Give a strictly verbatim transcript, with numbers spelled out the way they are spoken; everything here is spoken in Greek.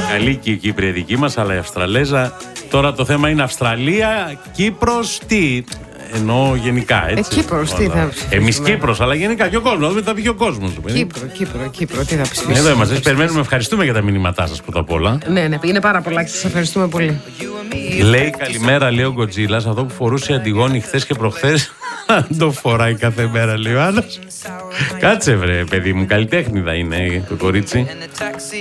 Καλή και η Κύπρια δική μας, αλλά η Αυστραλέζα. Τώρα το θέμα είναι Αυστραλία, Κύπρος, τι. Εννοώ γενικά, έτσι. Ε, Κύπρος, τι θα ψηφίσουμε. Εμείς Κύπρος, αλλά γενικά και ο κόσμος. Δεν θα βγει ο κόσμος. Κύπρο, Κύπρο, Κύπρο, τι θα ψηφίσουμε. Εδώ είμαστε, περιμένουμε, ευχαριστούμε για τα μηνύματά σας πρώτα απ' όλα. Ναι, ναι, είναι πάρα πολλά και σας ευχαριστούμε πολύ. Λέει καλημέρα, λέει ο Γκοτζίλας, αυτό που φορούσε η Αντιγόνη χθες και προχθές. Το φοράει κάθε μέρα, λέει ο άλλος. Κάτσε βρε παιδί μου, καλλιτέχνηδα είναι το κορίτσι.